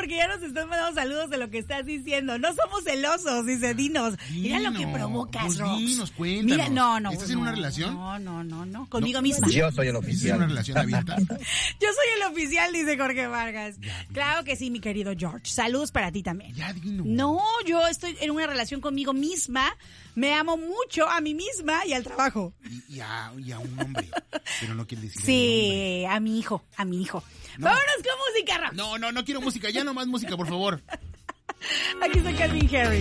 porque ya nos están mandando saludos de lo que estás diciendo. No somos celosos, dice, dinos. Mira lo que provocas, pues Rox. dinos, cuéntanos. Mira, no. ¿Estás en una relación? No. Conmigo misma. Yo soy el ¿Estás en oficial. una relación abierta? Yo soy el oficial, dice Jorge Vargas. Claro que sí, mi querido George. Saludos para ti también. Ya, dinos. No, yo estoy en una relación conmigo misma. Me amo mucho a mí misma y al trabajo. Y a un hombre. Pero no quiere decir. Sí, a mi hijo. No. Vámonos con música, Rox. No quiero música. Ya no más música, por favor. Aquí está Calvin Harris.